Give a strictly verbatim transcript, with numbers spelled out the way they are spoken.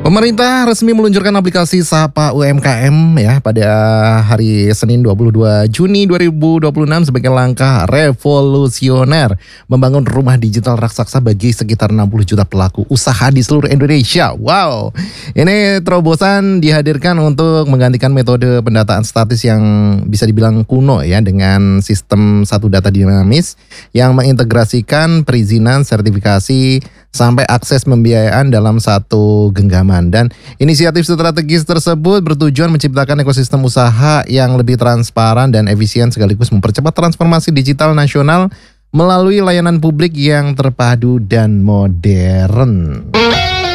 Pemerintah resmi meluncurkan aplikasi Sapa U M K M ya pada hari Senin dua puluh dua Juni dua ribu dua puluh enam sebagai langkah revolusioner membangun rumah digital raksasa bagi sekitar enam puluh juta pelaku usaha di seluruh Indonesia. Wow, ini terobosan dihadirkan untuk menggantikan metode pendataan statis yang bisa dibilang kuno ya dengan sistem satu data dinamis yang mengintegrasikan perizinan, sertifikasi, sampai akses pembiayaan dalam satu genggaman. Dan inisiatif strategis tersebut bertujuan menciptakan ekosistem usaha yang lebih transparan dan efisien sekaligus mempercepat transformasi digital nasional melalui layanan publik yang terpadu dan modern.